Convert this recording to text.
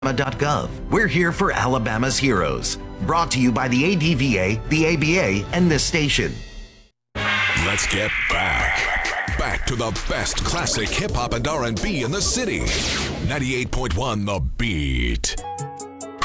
Alabama.gov. We're here for Alabama's heroes. Brought to you by the ADVA, the ABA, and this station. Let's get back to the best classic hip hop and R&B in the city. 98.1 The Beat.